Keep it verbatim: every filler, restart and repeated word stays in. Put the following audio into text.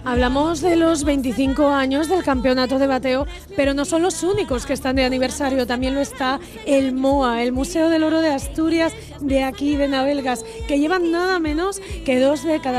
Hablamos de los veinticinco años del campeonato de bateo, pero no son los únicos que están de aniversario, también lo está el MOA, el Museo del Oro de Asturias, de aquí de Navelgas, que llevan nada menos que dos décadas